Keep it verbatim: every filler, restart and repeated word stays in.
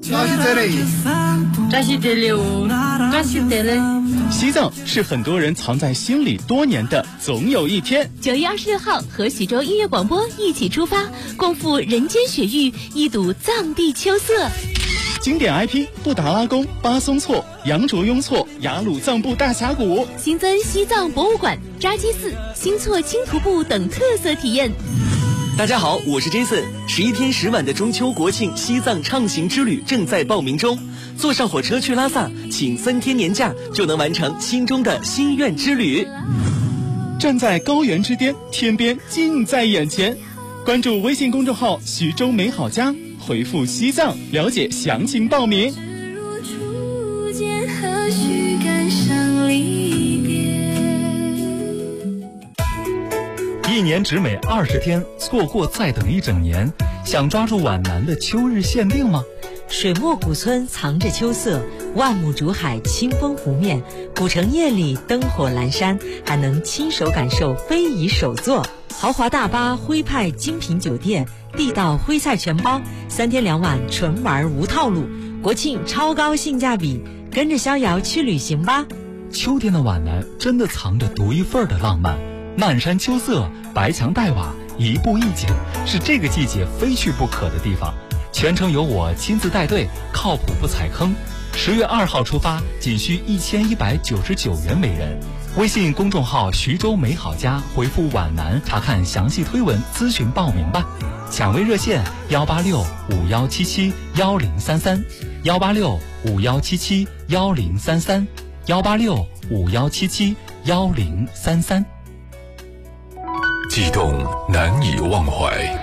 哪是这里？ 这是这里哦，这是这里。 西藏是很多人藏在心里多年的总有一天。 九月二十六号，和徐州音乐广播一起出发，共赴人间雪域，一睹藏地秋色。 经典 I P 布达拉宫、巴松措、羊卓雍措、雅鲁藏布大峡谷， 新增西藏博物馆、扎基寺、新措青徒步等特色体验。 大家好，我是 Jason。十一天十晚的中秋国庆西藏畅行之旅正在报名中，坐上火车去拉萨，请三天年假就能完成心中的心愿之旅。 站在高原之巅，天边近在眼前。关注微信公众号徐州美好家，回复西藏了解详情报名。 一年只美二十天，错过再等一整年。想抓住皖南的秋日限定吗？ 水墨古村藏着秋色，万亩竹海清风湖面，古城夜里灯火阑珊，还能亲手感受非遗手作。豪华大巴徽派精品酒店，地道徽菜全包，三天两晚纯玩无套路，国庆超高性价比，跟着逍遥去旅行吧。 秋天的皖南真的藏着独一份的浪漫，漫山秋色，白墙黛瓦，一步一景，是这个季节非去不可的地方。全程由我亲自带队，靠谱不踩坑。十月二号出发，仅需一千一百九十九元每人。微信公众号徐州美好家回复皖南查看详细推文，咨询报名吧。抢位热线幺八六五幺七七幺零三三幺八六五幺七七幺零三三幺八六五幺七七幺零三三。 激动难以忘怀，